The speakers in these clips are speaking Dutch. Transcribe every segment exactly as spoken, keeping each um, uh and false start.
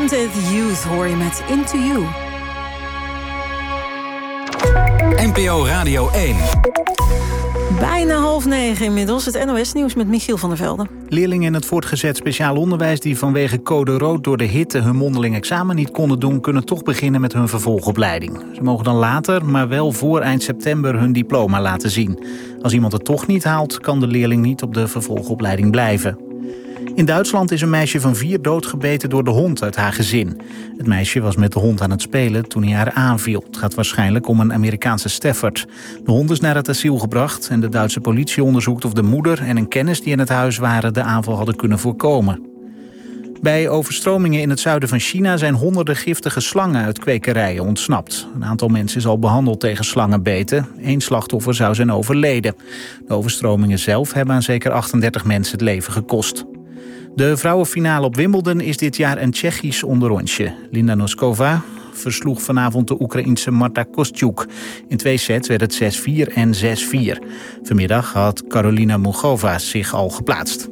Wanted Youth hoor je met Into You. N P O Radio één. Bijna half negen inmiddels. Het N O S-nieuws met Michiel van der Velde. Leerlingen in het voortgezet speciaal onderwijs die vanwege code rood door de hitte hun mondeling examen niet konden doen, kunnen toch beginnen met hun vervolgopleiding. Ze mogen dan later, maar wel voor eind september, hun diploma laten zien. Als iemand het toch niet haalt, kan de leerling niet op de vervolgopleiding blijven. In Duitsland is een meisje van vier doodgebeten door de hond uit haar gezin. Het meisje was met de hond aan het spelen toen hij haar aanviel. Het gaat waarschijnlijk om een Amerikaanse Stafford. De hond is naar het asiel gebracht en de Duitse politie onderzoekt of de moeder en een kennis die in het huis waren de aanval hadden kunnen voorkomen. Bij overstromingen in het zuiden van China zijn honderden giftige slangen uit kwekerijen ontsnapt. Een aantal mensen is al behandeld tegen slangenbeten. Eén slachtoffer zou zijn overleden. De overstromingen zelf hebben aan zeker achtendertig mensen het leven gekost. De vrouwenfinale op Wimbledon is dit jaar een Tsjechisch onderrondje. Linda Noskova versloeg vanavond de Oekraïense Marta Kostyuk. In twee sets werd het zes vier en zes vier. Vanmiddag had Karolina Muchova zich al geplaatst.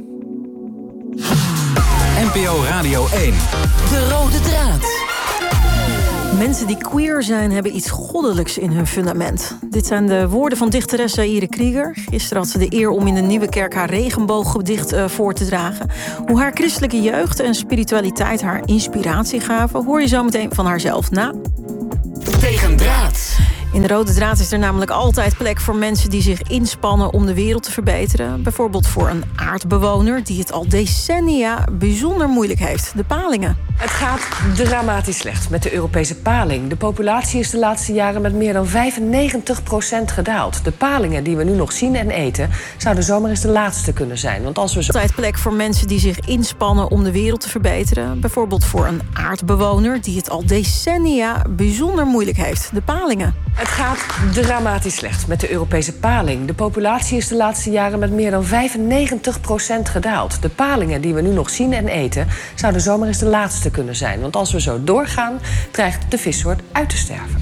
N P O Radio één. De rode draad. Mensen die queer zijn hebben iets goddelijks in hun fundament. Dit zijn de woorden van dichteres Zaire Krieger. Gisteren had ze de eer om in de Nieuwe Kerk haar regenbooggedicht uh, voor te dragen. Hoe haar christelijke jeugd en spiritualiteit haar inspiratie gaven, hoor je zo meteen van haarzelf na. Tegendraad. In de Rode Draad is er namelijk altijd plek voor mensen die zich inspannen om de wereld te verbeteren. Bijvoorbeeld voor een aardbewoner die het al decennia bijzonder moeilijk heeft. De palingen. Het gaat dramatisch slecht met de Europese paling. De populatie is de laatste jaren met meer dan vijfennegentig procent gedaald. De palingen die we nu nog zien en eten zouden zomaar eens de laatste kunnen zijn. Want als we zo... Altijd plek voor mensen die zich inspannen om de wereld te verbeteren. Bijvoorbeeld voor een aardbewoner die het al decennia bijzonder moeilijk heeft. De palingen. Het gaat dramatisch slecht met de Europese paling. De populatie is de laatste jaren met meer dan vijfennegentig procent gedaald. De palingen die we nu nog zien en eten zouden zomaar eens de laatste kunnen zijn. Want als we zo doorgaan, dreigt de vissoort uit te sterven.